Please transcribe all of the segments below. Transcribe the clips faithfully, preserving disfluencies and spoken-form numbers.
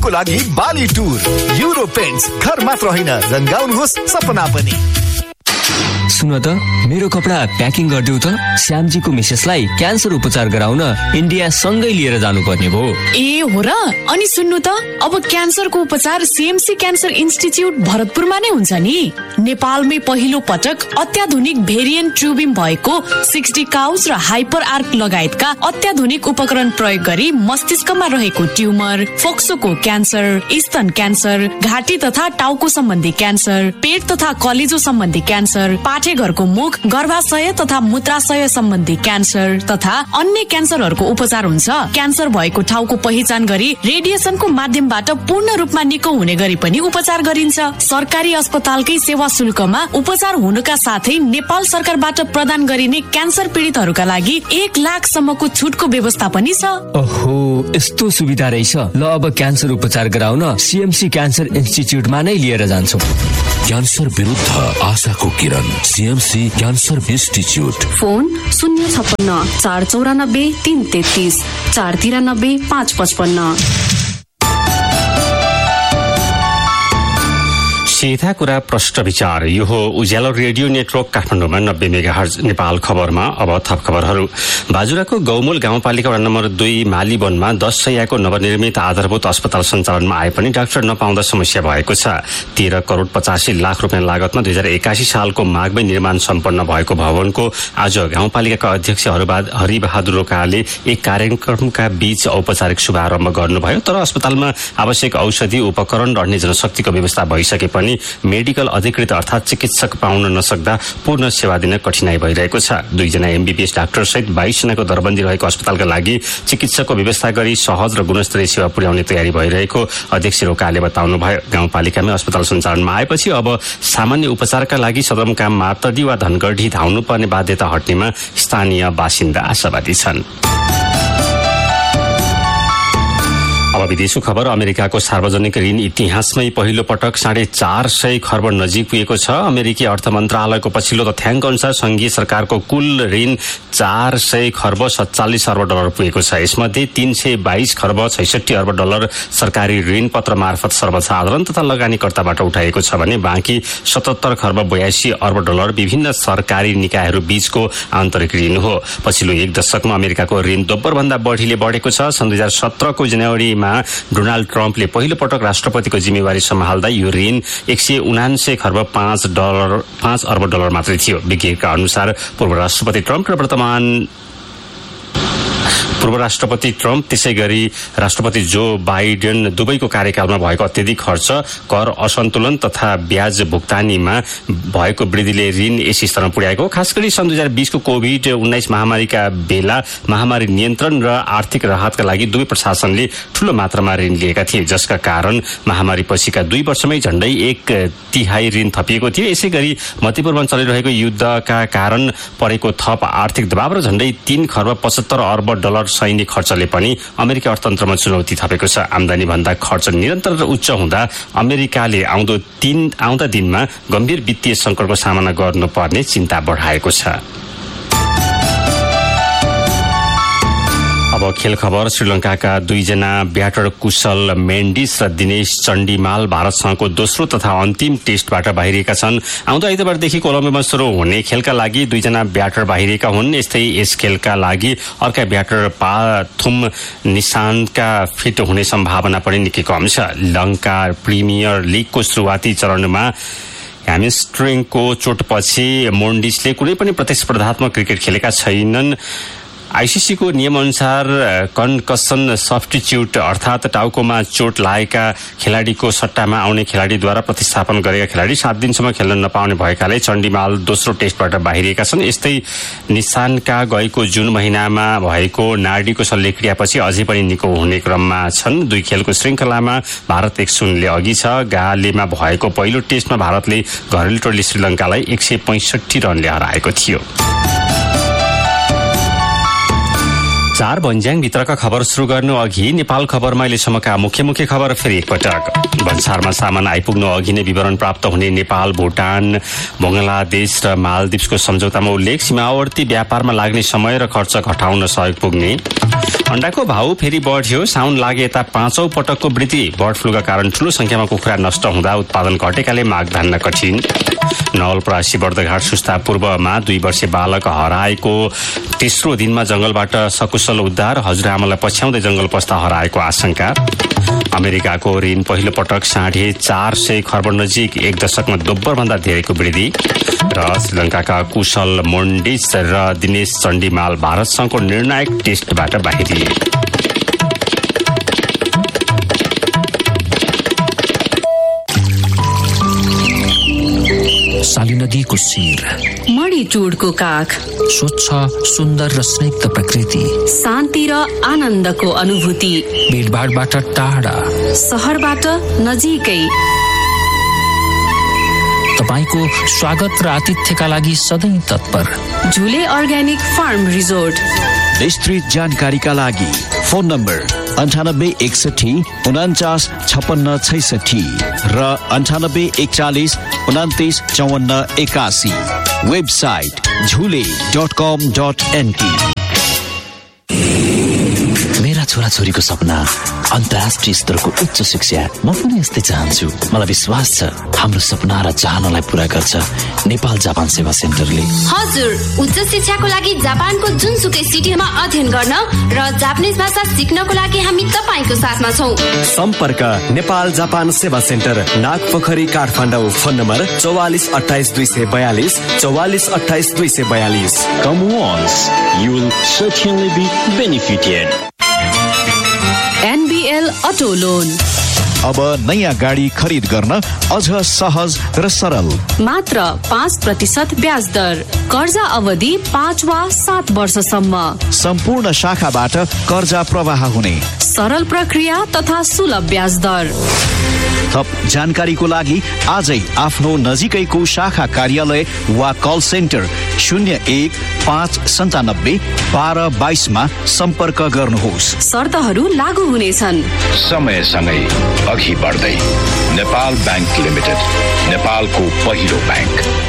को लागि बाली टुर युरो पेन्ट्स घर मात्र होइन रंगाउनुहोस् सपना पनि। सुन त मेरो कपडा प्याकिङ गरिदेऊ त, श्यामजीको मिसेसलाई क्यान्सर उपचार गराउन इन्डिया सँगै लिएर जानुपर्ने भो। ए हो र? अनि सुन्नु त, अब क्यान्सरको उपचार सीएमसी क्यान्सर इन्स्टिच्युट भरतपुरमा नै हुन्छ नि। नेपालमै पहिलो पटक अत्याधुनिक भेरिएन्ट ट्युबिम भएको सिक्सटी काउस र हाइपर आर्क लगायतका अत्याधुनिक उपकरण प्रयोग गरी मस्तिष्कमा रहेको ट्युमर, फोक्सोको क्यान्सर, स्तन क्यान्सर, घाँटी तथा टाउको सम्बन्धी क्यान्सर, पेट तथा कलेजो सम्बन्धी क्यान्सर, पाठेघरको मुख, गर्भाशय तथा मूत्राशय सम्बन्धी क्यान्सर तथा अन्य क्यान्सरहरूको उपचार हुन्छ। क्यान्सर भएको ठाउँको पहिचान गरी रेडिएसनको माध्यमबाट पूर्ण रूपमा निको हुने गरी पनि उपचार गरिन्छ। सरकारी अस्पतालकै सेवा शुल्कमा उपचार हुनुका साथै नेपाल सरकारबाट प्रदान गरिने क्यान्सर पीडितहरूका लागि एक लाख सम्मको छुटको व्यवस्था पनि छ। ओहो, यस्तो सुविधा रहेछ। ल अब क्यान्सर उपचार गराउन सीएमसी क्यान्सर इन्स्टिच्युटमा नै लिएर जान्छु। क्यान्सर विरुद्ध आशाको किरण, सीएमसी क्यान्सर इन्स्टिच्युट। फोन शून्य छप्पन्न चार चौरानब्बे तीन तेत्तिस चार तिरानब्बे पाँच पचपन्न। सीधा कुरा प्रष्ट विचार। यो हो उज्यालो रेडियो नेटवर्क काठमाडौँमा नब्बे मेगाहर्ज नेपाल खबरमा। अब थप खबरहरू। बाजुराको गौमूल गाउँपालिका वडा नम्बर दुई मालीवनमा दस सयको नवनिर्मित आधारभूत अस्पताल सञ्चालनमा आए पनि डाक्टर नपाउँदा समस्या भएको छ। तेह्र करोड पचासी लाख रुपियाँ लागतमा दुई हजार एकासी सालको माघमै निर्माण सम्पन्न भएको भवनको आज गाउँपालिकाका अध्यक्ष हरिबहादुर रोकाले एक कार्यक्रमका बीच औपचारिक शुभारम्भ गर्नुभयो। तर अस्पतालमा आवश्यक औषधि, उपकरण र अन्य जनशक्तिको व्यवस्था भइसके पनि मेडिकल अधिकृत अर्थात चिकित्सक पाउन नसक्दा पूर्ण सेवा दिन कठिनाई भइरहेको छ। दुईजना एमबीबीएस डाक्टर सहित बाइस जनाको दरबन्दी रहेको अस्पतालका लागि चिकित्सकको व्यवस्था गरी सहज र गुणस्तरीय सेवा पुर्याउने तयारी भइरहेको अध्यक्ष रोकाले बताउनुभयो। गाउँपालिकामै अस्पताल सञ्चालनमा आएपछि अब सामान्य उपचारका लागि सदरमुकाम मातडी वा धनगढी धाउनुपर्ने बाध्यता हट्नेमा स्थानीय बासिन्दा आशावादी छन्। अब विदेशको खबर। अमेरिकाको सार्वजनिक ऋण इतिहासमै पहिलो पटक साढे चार सय खर्ब नजिक पुगेको छ। अमेरिकी अर्थ मन्त्रालयको पछिल्लो तथ्याङ्क अनुसार संघीय सरकारको कुल ऋण चार सय खर्ब सत्तालिस अर्ब डलर पुगेको छ। यसमध्ये तीन सय बाइस खर्ब छैसठी अर्ब डलर सरकारी ऋण पत्र मार्फत सर्वसाधारण तथा लगानीकर्ताबाट उठाएको छ भने बाँकी सतहत्तर खर्ब बयासी अर्ब डलर विभिन्न सरकारी निकायहरू बीचको आन्तरिक ऋण हो। पछिल्लो एक दशकमा अमेरिकाको ऋण दोब्बरभन्दा बढीले बढेको छ। सन् दुई हजार सत्रको जनवरी डोनाल्ड ट्रम्पले पहिलो पटक राष्ट्रपतिको जिम्मेवारी सम्हाल्दा यो ऋण एक सय उनान्सय खर्ब पाँच डलर पाँच अर्ब डलर मात्रै थियो। विज्ञका अनुसार पूर्व राष्ट्रपति ट्रम्प र वर्तमान पूर्व राष्ट्रपति ट्रम्प त्यसै गरी राष्ट्रपति जो बाइडेन दुवैको कार्यकालमा भएको अत्यधिक खर्च, कर असन्तुलन तथा ब्याज भुक्तानीमा भएको वृद्धिले ऋण यस स्तरमा पुर्याएको। खास गरी सन् दुई हजार बीसको कोभिड उन्नाइस महामारीका बेला महामारी नियन्त्रण र आर्थिक राहतका लागि दुवै प्रशासनले ठूलो मात्रामा ऋण लिएका थिए, जसका कारण महामारी पछिका दुई वर्षमै झण्डै एक तिहाई ऋण थपिएको थियो। यसै गरी मध्यपूर्वमा चलिरहेको युद्धका कारण परेको थप आर्थिक दबाव र झण्डै तीन खर्ब पचहत्तर अर्ब डलर सैनिक खर्चले पनि अमेरिकी अर्थतन्त्रमा चुनौती थपेको छ। आमदानी भन्दा खर्च निरन्तर र उच्च हुँदा अमेरिकाले आउँदो तीन आउँदा दिनमा गम्भीर वित्तीय सङ्कटको सामना गर्नुपर्ने चिन्ता बढाएको छ। अब खेल खबर। श्रीलङ्काका दुईजना ब्याटर कुशल मेन्डिस र दिनेश चण्डीमाल भारतसँगको दोस्रो तथा अन्तिम टेस्टबाट बाहिरिएका छन्। आउँदो आइतबारदेखि कोलम्बोमा सुरु हुने खेलका लागि दुईजना ब्याटर बाहिरिएका हुन्। यस्तै यस खेलका लागि अर्का ब्याटर पाथुम निशान्तका फिट हुने सम्भावना पनि निकै कम छ। लङ्का प्रिमियर लिगको सुरुवाती चरणमा ह्यामस्ट्रिङको चोटपछि मोन्डिसले कुनै पनि प्रतिस्पर्धात्मक क्रिकेट खेलेका छैनन्। आइसिसीको नियमअनुसार कन्कसन सब्स्टिट्युट अर्थात् टाउकोमा चोट लागेका खेलाडीको सट्टामा आउने खेलाडीद्वारा प्रतिस्थापन गरेका खेलाडी सात दिनसम्म खेल्न नपाउने भएकाले चण्डीमाल दोस्रो टेस्टबाट बाहिरिएका छन्। यस्तै निशानका गएको जुन महिनामा भएको नाडीको शल्यक्रियापछि अझै पनि निको हुने क्रममा छन्। दुई खेलको श्रृङ्खलामा भारत एक शून्यले अघि छ। गालेमा भएको पहिलो टेस्टमा भारतले घरेलु टोली श्रीलङ्कालाई एक सय पैंसठी रनले हराएको थियो। चार भन्ज्याङ भित्रका खबर सुरु गर्नु अघि नेपाल खबरमा अहिलेसम्मका मुख्य मुख्य खबर फेरि एकपटक। भन्सारमा सामान आइपुग्नु अघि नै विवरण प्राप्त हुने नेपाल, भुटान, बंगलादेश र मालदिप्सको सम्झौतामा उल्लेख। सीमावर्ती व्यापारमा लाग्ने समय र खर्च घटाउन सहयोग पुग्ने। अण्डाको भाउ फेरि बढ्यो। साउन लागे यता पाँचौं पटकको वृद्धि। बर्ड फ्लूका कारण ठूलो संख्यामा कुखुरा नष्ट हुँदा उत्पादन घटेकाले माग धान्न कठिन। नवलपरासी बर्दघाट सुस्ता पूर्वमा दुई वर्षे बालक हराएको तेस्रो दिनमा जंगलबाट सकुशल उद्धार। हजुरआमालाई पछ्याउँदै जंगल पस्दा हराएको आशंका। अमेरिकाको ऋण पहिलो पटक साढे चार सय खर्ब नजिक एक दशकमा दोब्बर भन्दा धेरैको वृद्धि। र श्रीलंकाका कुशल मोन्डिस र दिनेश चण्डीमाल भारतसँगको निर्णायक टेस्टबाट बाहिरिए। साली नदीको शिर, मणिचुडको काख, स्वच्छ सुन्दर र स्निग्ध प्रकृति, शान्ति र आनन्दको अनुभूति, भीडभाडबाट टाढा, सहरबाट नजिकै। तपाईको स्वागत र आतिथ्यका लागि सधैँ तत्पर। झुले अर्ग्यानिक फार्म रिजोर्ट। विस्तृत जानकारीका लागि फोन नम्बर अन्ठानब्बे एकसठी उनान्चास छप्पन्न छैसठी र अन्ठानब्बे एकचालिस उनातिस चौवन्न एकासी। वेबसाइट झुले डट कम डट एनपी। मेरा छोराछोरीको सपना अन्तर्राष्ट्रिय स्तरको उच्च शिक्षा। म पनि यस्तै चाहन्छु। मलाई विश्वास छ हाम्रो सपना र चाहनालाई पूरा गर्छ नेपाल जापान सेवा सेन्टरले। हजुर, उच्च शिक्षाको लागि जापानको जुनसुकै सिटीमा अध्ययन गर्न र जापानिज भाषा सिक्नको लागि हामी तपाईको साथमा छौं। सम्पर्क नेपाल जापान सेवा centre, Nagpokhari, Kathmandu. Phone number चौवालिस अठाइस दुई सय बयालिस चौवालिस अठाइस दुई सय बयालिस। Come once, you will certainly be benefited. NBL auto loan. अब नयाँ गाडी खरिद गर्न अझ सहज र सरल। मात्र पाँच प्रतिशत ब्याज दर। कर्जा अवधि पाँच वा सात वर्षसम्म। सम्पूर्ण शाखाबाट कर्जा प्रवाह हुने। सरल प्रक्रिया तथा सुलभ ब्याज दर। थप जानकारीको लागि आजै आफ्नो नजिकैको शाखा कार्यालय वा कल सेन्टर शून्य एक पाँच सन्तानब्बे बाह्र बाइसमा सम्पर्क गर्नुहोस्। शर्तहरू लागू हुनेछन्। समयसँगै अघि बढ्दै नेपाल बैंक लिमिटेड, नेपालको पहिलो बैंक।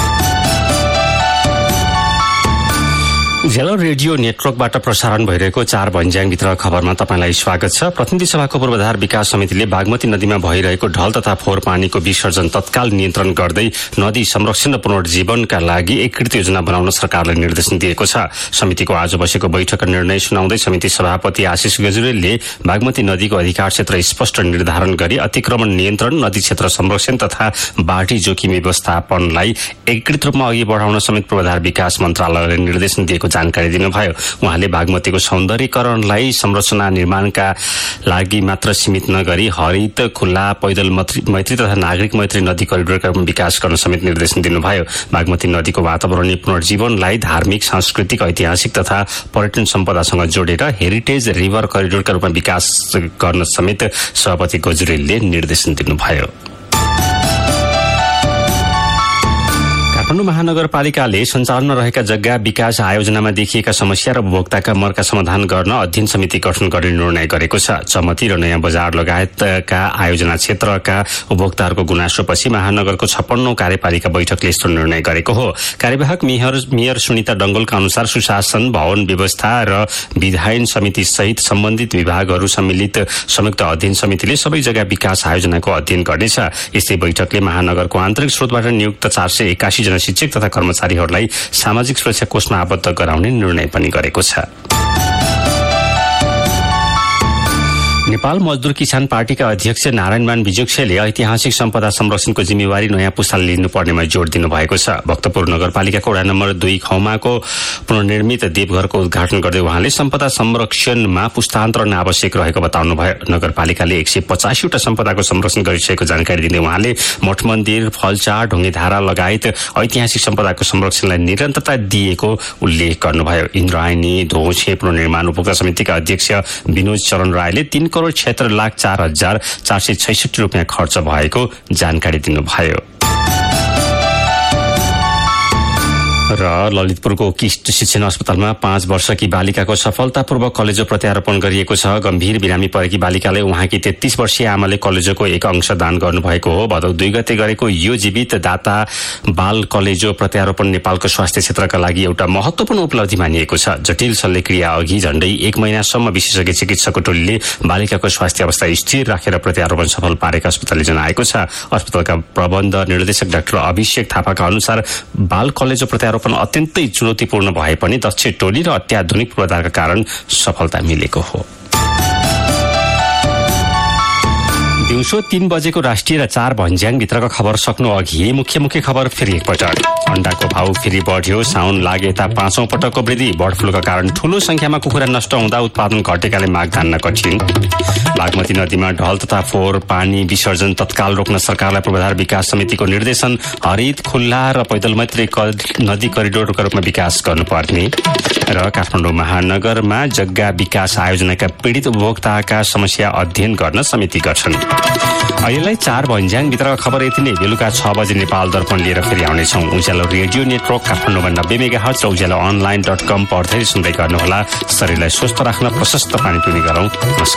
उज्यालो रेडियो नेटवर्कबाट प्रसारण भइरहेको चार भन्ज्याङभित्र खबरमा तपाईँलाई स्वागत छ। प्रतिनिधि सभाको पूर्वाधार विकास समितिले बागमती नदीमा भइरहेको ढल तथा फोहोर पानीको विसर्जन तत्काल नियन्त्रण गर्दै नदी संरक्षण र पुनर्जीवनका लागि एकीकृत योजना बनाउन सरकारलाई निर्देशन दिएको छ। समितिको आज बसेको बैठकका निर्णय सुनाउँदै समिति सभापति आशिष गजुरेलले बागमती नदीको अधिकार क्षेत्र स्पष्ट निर्धारण गरी अतिक्रमण नियन्त्रण, नदी क्षेत्र संरक्षण तथा बाढी जोखिम व्यवस्थापनलाई एकीकृत रूपमा अघि बढाउन समेत पूर्वाधार विकास मन्त्रालयले निर्देशन दिएको जानकारी दिनुभयो। उहाँले बागमतीको सौन्दर्यीकरणलाई संरचना निर्माणका लागि मात्र सीमित नगरी हरित, खुल्ला, पैदल मैत्री तथा नागरिक मैत्री नदी करिडोरका विकास गर्न समेत निर्देशन दिनुभयो। बागमती नदीको वातावरणीय पुनर्जीवनलाई धार्मिक, सांस्कृतिक, ऐतिहासिक तथा पर्यटन सम्पदासँग जोडेर हेरिटेज रिभर करिडोरका रूपमा विकास गर्न समेत सभापति गजुरेलले निर्देशन दिनुभयो। काठमाडौँ महानगरपालिकाले सञ्चालनमा रहेका जग्गा विकास आयोजनामा देखिएका समस्या र उपभोक्ताका मर्का समाधान गर्न अध्ययन समिति गठन गर्ने निर्णय गरेको छ। चमती र नयाँ बजार लगायतका आयोजना क्षेत्रका उपभोक्ताहरूको गुनासोपछि महानगरको छप्पन्नौं कार्यपालिका बैठकले यस्तो निर्णय गरेको हो। कार्यवाहक मेयर मेयर सुनिता डंगोलका अनुसार सुशासन, भवन व्यवस्था र विधायन समिति सहित सम्बन्धित विभागहरू सम्मिलित संयुक्त अध्ययन समितिले सबै जग्गा विकास आयोजनाको अध्ययन गर्नेछ। यस्तै बैठकले महानगरको आन्तरिक स्रोतबाट नियुक्त चार सय एकासी जना शिक्षक तथा कर्मचारीहरूलाई सामाजिक सुरक्षा कोषमा आबद्ध गराउने निर्णय पनि गरेको छ। नेपाल मजदुर किसान पार्टीका अध्यक्ष नारायणमान बिजोक्सेले ऐतिहासिक सम्पदा संरक्षणको जिम्मेवारी नयाँ पुस्ताले लिनुपर्नेमा जोड़ दिनु भएको छ। भक्तपुर नगरपालिकाको वडा नम्बर दुई खौमाको पुनर्निर्मित देवघरको उद्घाटन गर्दै उहाँले सम्पदा संरक्षणमा पुस्तान्तरण आवश्यक रहेको बताउनुभयो। नगरपालिकाले एक सय पचासीवटा सम्पदाको संरक्षण गरिसकेको जानकारी दिँदै उहाँले मठ मन्दिर, फलचार, ढुङ्गेधारा लगायत ऐतिहासिक सम्पदाको संरक्षणलाई निरन्तरता दिएको उल्लेख गर्नुभयो। इन्द्रायणी धोछे पुनर्निर्माण उपभोक्ता समितिका अध्यक्ष विनोद चरण रायले तीन करोड़ छिहत्तर लाख चार हजार चार सय छैसठी रुपियाँ खर्च भएको जानकारी दिनुभयो। र ललितपुरको किस्ट शिक्षण अस्पतालमा पाँच वर्षकी बालिकाको सफलतापूर्वक कलेजो प्रत्यारोपण गरिएको छ। गम्भीर बिरामी परेकी बालिकाले उहाँकी तेत्तीस वर्षीय आमाले कलेजोको एक अंश दान गर्नुभएको हो। भदौ दुई गते गरेको यो जीवित दाता बाल कलेजो प्रत्यारोपण नेपालको स्वास्थ्य क्षेत्रका लागि एउटा महत्वपूर्ण उपलब्धि मानिएको छ। जटिल शल्यक्रिया अघि झण्डै एक महिनासम्म विशेषज्ञ चिकित्सकको टोलीले बालिकाको स्वास्थ्य अवस्था स्थिर राखेर प्रत्यारोपण सफल पारेका अस्पतालले जनाएको छ। अस्पतालका प्रबन्ध निर्देशक डाक्टर अभिषेक थापाका अनुसार बाल कलेजो प्रत्यारोपण अत्यन्तै चुनौतीपूर्ण भए पनि दक्ष टोली र अत्याधुनिक पूर्वाधारका कारण सफलता मिलेको हो। दिउँसो तीन बजेको राष्ट्रिय र चार भन्ज्याङ भित्रका खबर सक्नु अघि मुख्य मुख्य खबर फेरि एकपटक। अण्डाको भाउ फेरि बढ्यो। साउन लागे यता पाँचौं पटकको वृद्धि। बर्ड फ्लूका कारण ठूलो संख्यामा कुखुरा नष्ट हुँदा उत्पादन घटेकाले माग धान्न कठिन। बागमती नदीमा ढल तथा फोहोर पानी विसर्जन तत्काल रोक्न सरकारलाई पूर्वाधार विकास समितिको निर्देशन। हरित खुल्ला र पैदल मैत्री नदी करिडोरका रूपमा विकास गर्नुपर्ने। र काठमाडौँ महानगरमा जग्गा विकास आयोजनाका पीडित उपभोक्ताका समस्या अध्ययन गर्न समिति गठन। अहिलेलाई चार भन्ज्याङ भित्रका खबर यति नै। बेलुका छ बजे नेपाल दर्पण लिएर फेरि आउनेछौँ। उज्यालो रेडियो नेटवर्क काठमाडौँमा नब्बे मेगा हर्ज र उज्यालो अनलाइन डट कम पढ्दै सुन्दै गर्नुहोला। शरीरलाई स्वस्थ राख्न प्रशस्त पानी पिउने गरौँ। नमस्कार।